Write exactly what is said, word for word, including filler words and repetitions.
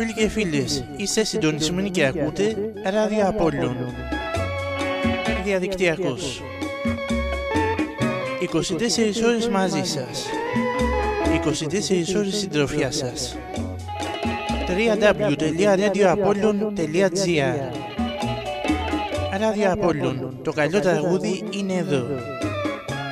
Φίλοι και φίλες, είστε συντονισμένοι και ακούτε Ράδιο Απόλλων. Διαδικτυακός. είκοσι τέσσερις ώρες μαζί σας. είκοσι τέσσερις ώρες συντροφιά σας. double-u double-u double-u τελεία radio apollon τελεία gr. Ράδιο Απόλλων. Το καλό τραγούδι είναι εδώ.